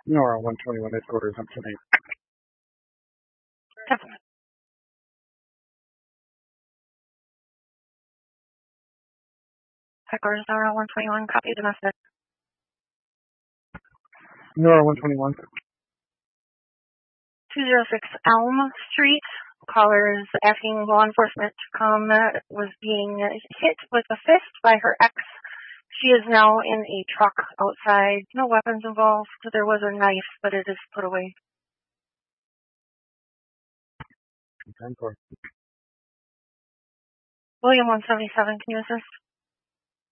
Nora 121 headquarters, I'm tonight. Headquarters, Nora 121, copy domestic. Nora 121. 206 Elm Street. Caller is asking law enforcement to come. Was being hit with a fist by her ex. She is now in a truck outside. No weapons involved. There was a knife, but it is put away. 10-4. William 177, can you assist?